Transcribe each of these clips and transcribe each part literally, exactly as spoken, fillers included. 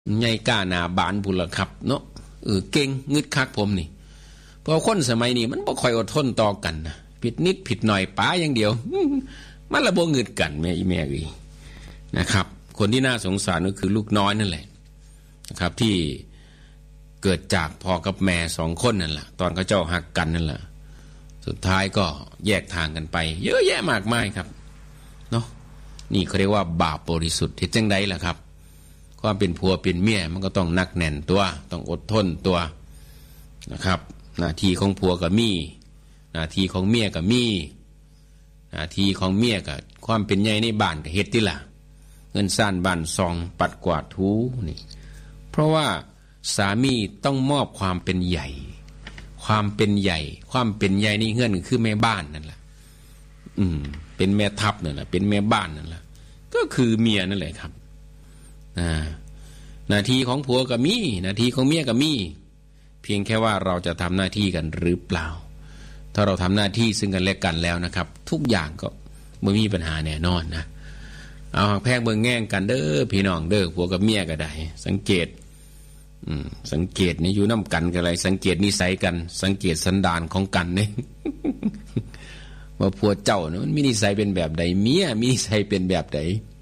ใหญ่ก้าหน้าบานพุ่นล่ะครับเนาะเออเก่งงึดคักผมนี่เพราะคนสมัยนี้มันบ่ค่อยอดทนต่อกันนะผิดนิดผิดหน่อยป๋าอย่างเดียวมันละบ่งึดกันแม่อีแม่เอ้ยนะครับคนที่น่าสงสารก็คือลูกน้อยนั่นแหละนะครับที่เกิดจากพ่อกับแม่สองคนนั่นแหละตอนเขาเจ้าหักกันนั่นแหละสุดท้ายก็แยกทางกันไปเยอะแยะมากมายครับเนาะนี่เขาเรียกว่าบาปบริสุทธิ์ที่จังไดล่ะครับความเป็นผัวเป็นเมียมันก็ต้องหนักแน่นตัวต้องอดทนตัวนะครับหน้าที่ของผัวก็มีหน้าที่ของเมียก็มีหน้าที่ของเมียก็ความเป็นใหญ่ในบ้านก็เฮ็ดติล่ะเงินซ่านบ้านซองปัดกวาดถูนี่เพราะว่าสามีต้องมอบความเป็นใหญ่ความเป็นใหญ่ความเป็นใหญ่นี่เฮือนคือแม่บ้านนั่นแหละอืมเป็นแม่ทัพนั่นแหละเป็นแม่บ้านนั่นแหละก็คือเมียนั่นแหละครับอ่าหน้าที่ของผัวก็มีหน้าที่ของเมียก็มีเพียงแค่ว่าเราจะทำหน้าที่กันหรือเปล่าถ้าเราทำหน้าที่ซึ่งกันและกันแล้วนะครับทุกอย่างก็ไม่มีปัญหาแน่นอนนะเอาหักแพงเบิ่งแง่งกันเด้อพี่น้องเด้อผัวกับเมียก็ได้สังเกตอืมสังเกตนี่อยู่น้ำกันกันอะไรสังเกตนิสัยกันสังเกตสันดานของกันนี่ ว่าผัวเจ้าเนี่ยมันมีนิสัยเป็นแบบใดเมียมีนิสัยเป็นแบบใด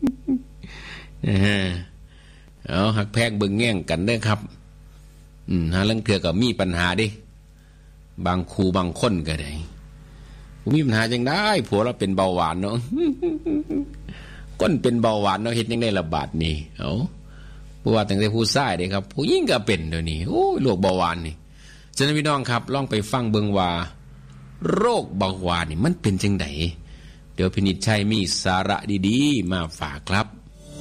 เอาหักแพงเบิ่งแง่งกันเด้อครับอืมหาลังเทื่อก็มีปัญหาดิบางครูบางคนก็ได้ผมมีปัญหาจังได้ผัวเราเป็นเบาหวานเนาะ ก้นเป็นเบาหวานเนาะเฮ็ดยังได้ระบาดนี่เอ้าเพราะว่าตั้งแต่ผู้ชายเด้ครับผู้หญิงก็เป็นเดี๋ยวนี้โอ้ยโรคเบาหวานนี่ฉะนั้นพี่น้องครับลองไปฟังเบิ่งว่าโรคเบาหวานนี่มันเป็นจังได๋เดี๋ยวพินิจชัยมีสาระดีๆมาฝากครับ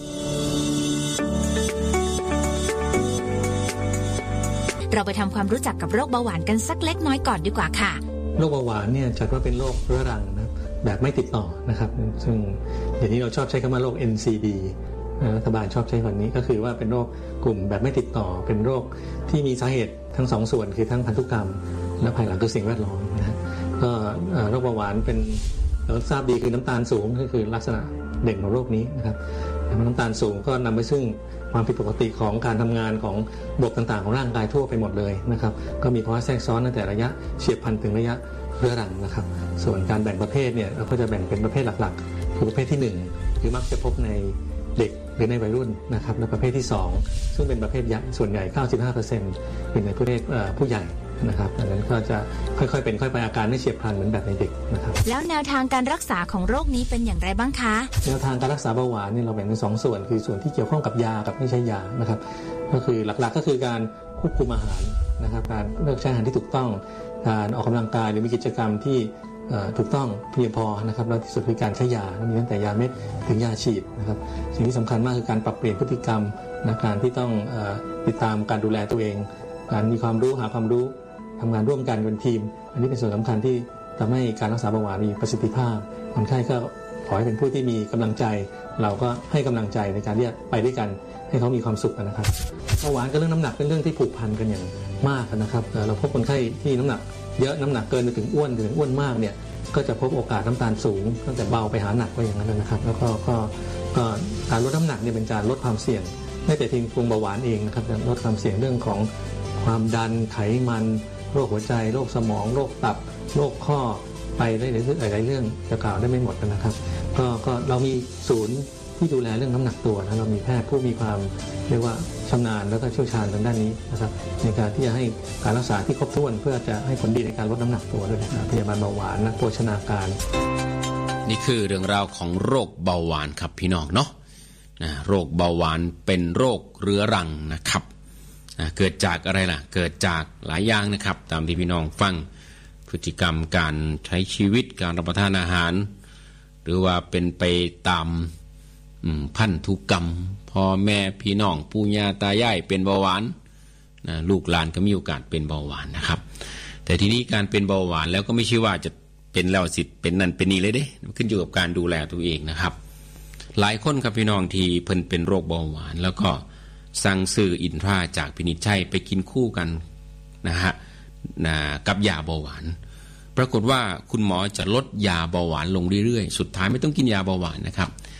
เราไปทำความรู้จักกับโรคเบาหวานกันสักเล็กน้อยก่อนดีกว่าค่ะโรคเบาหวานเนี่ยจัดว่าเป็นโรคเรื้อรังนะแบบไม่ติดต่อนะครับซึ่งเดี๋ยวนี้เราชอบใช้คำว่าโรค เอ็น ซี ดี รัฐบาลชอบใช้คำนี้ก็คือว่าเป็นโรคกลุ่มแบบไม่ติดต่อเป็นโรคที่มีสาเหตุทั้งสองส่วนคือทั้งพันธุกรรมและภายหลังคือสิ่งแวดล้อมนะก็โรคเบาหวานเป็นเราทราบดีคือน้ำตาลสูงก็คือลักษณะเด่นของโรคนี้นะครับน้ำตาลสูงก็นำไปซึ่งความผิดปกติของการทำงานของระบบต่างๆของร่างกายทั่วไปหมดเลยนะครับก็มีภาวะแทรกซ้อนตั้งแต่ระยะเฉียบพลันถึงระยะเรื้อรังนะครับส่วนการแบ่งประเภทเนี่ยเราก็จะแบ่งเป็นประเภทหลักๆคือประเภทที่หนึ่งคือมักจะพบในเด็กหรือในวัยรุ่นนะครับและประเภทที่สองซึ่งเป็นประเภทใหญ่ส่วนใหญ่ เก้าสิบห้าเปอร์เซ็นต์ เป็นในประเภทผู้ใหญ่นะครับดังนั้นก็จะค่อยๆเป็นค่อยไปอาการไม่เฉียบพลันเหมือนแบบในเด็กนะครับแล้วแนวทางการรักษาของโรคนี้เป็นอย่างไรบ้างคะแนวทางการรักษาเบาหวานเนี่ยเราแบ่งเป็นสองส่วนคือส่วนที่เกี่ยวข้องกับยากับไม่ใช่ยานะครับก็คือหลักๆก็คือการควบคุมอาหารนะครับการเลือกใช้อาหารที่ถูกต้องการออกกำลังกายหรือมีกิจกรรมที่ถูกต้องเพียงพอนะครับแล้วที่สุดคือการใช้ยามีตั้งแต่ยาเม็ดถึงยาฉีดนะครับสิ่งที่สำคัญมากคือการปรับเปลี่ยนพฤติกรรมนะการที่ต้องติดตามการดูแลตัวเองการมีความรู้หาความรู้ทำงานร่วมกันเป็นทีมอันนี้เป็นส่วนสำคัญที่ทำให้การรักษาเบาหวานมีประสิทธิภาพคนไข้ก็ขอให้เป็นผู้ที่มีกำลังใจเราก็ให้กำลังใจในการที่จะไปด้วยกันให้เขามีความสุขนะครับเบาหวานกับเรื่องน้ำหนักเป็นเรื่องที่ผูกพันกันอย่างมากนะครับเราพบคนไข้ที่น้ำหนักเยอะน้ำหนักเกินไปถึงอ้วนถึงอ้วนมากเนี่ยก็จะพบโอกาสน้ำตาลสูงตั้งแต่เบาไปหาหนักก็อย่างนั้นนะครับแล้วก็ก็ก็การลดน้ำหนักเนี่ยเป็นการลดความเสี่ยงไม่แต่เพียงเบาหวานเองนะครับลดความเสี่ยงเรื่องของความดันไขมันโรคหัวใจโรคสมองโรคตับโรคข้อไปได้หลายๆเรื่องจะกล่าวได้ไม่หมดนะครับก็ก็เรามีศูนย์ที่ดูแลเรื่องน้ำหนักตัวนะเรามีแพทย์ผู้มีความเรียกว่าชำนาญแล้วก็เชี่ยวชาญทางด้านนี้นะครับในการที่จะให้การรักษาที่ครบถ้วนเพื่อจะให้ผลดีในการลดน้ำหนักตัวด้วยนะครับพยาบาลเบาหวานนักโภชนาการนี่คือเรื่องราวของโรคเบาหวานครับพี่น้องเนาะนะโรคเบาหวานเป็นโรคเรื้อรังนะครับนะเกิดจากอะไรล่ะเกิดจากหลายอย่างนะครับตามที่พี่น้องฟังพฤติกรรมการใช้ชีวิตการรับประทานอาหารหรือว่าเป็นไปตามพันธุกรรมพ่อแม่พี่น้องปู่ย่าตายายเป็นเบาหวานนะลูกหลานก็มีโอกาสเป็นเบาหวานนะครับแต่ทีนี้การเป็นเบาหวานแล้วก็ไม่ใช่ว่าจะเป็นแล้วสิเป็นนั่นเป็นนี่เลยเด้ขึ้นอยู่กับการดูแลตัวเองนะครับหลายคนครับพี่น้องที่เพิ่นเป็นโรคเบาหวานแล้วก็สั่งซื้ออินทราจากพินิจชัยไปกินคู่กันนะฮะนะกับยาเบาหวานปรากฏว่าคุณหมอจะลดยาเบาหวานลงเรื่อยๆสุดท้ายไม่ต้องกินยาเบาหวานนะครับ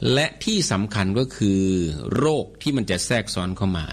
และที่สำคัญก็คือโรคที่มันจะแทรกซ้อนเข้ามา